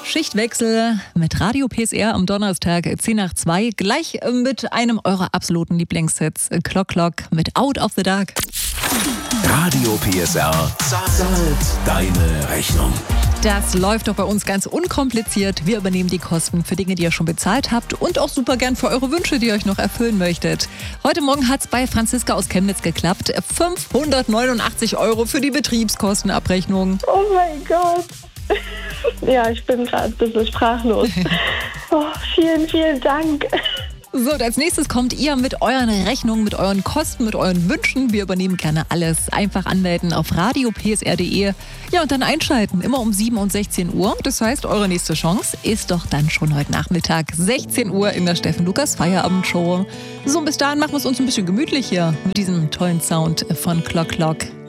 Schichtwechsel mit Radio PSR am Donnerstag 10 nach 2. Gleich mit einem eurer absoluten Lieblingshits. Clock Clock mit Out of the Dark. Radio PSR zahlt deine Rechnung. Das läuft doch bei uns ganz unkompliziert. Wir übernehmen die Kosten für Dinge, die ihr schon bezahlt habt und auch super gern für eure Wünsche, die ihr euch noch erfüllen möchtet. Heute Morgen hat es bei Franziska aus Chemnitz geklappt. 589 € für die Betriebskostenabrechnung. Oh mein Gott. Ja, ich bin gerade ein bisschen sprachlos. Oh, vielen, vielen Dank. So, und als nächstes kommt ihr mit euren Rechnungen, mit euren Kosten, mit euren Wünschen. Wir übernehmen gerne alles. Einfach anmelden auf radiopsr.de. Ja, und dann einschalten, immer um 7 und 16 Uhr. Das heißt, eure nächste Chance ist doch dann schon heute Nachmittag, 16 Uhr in der Steffen Lukas Feierabendshow. So, und bis dahin machen wir es uns ein bisschen gemütlich hier mit diesem tollen Sound von Clock Clock.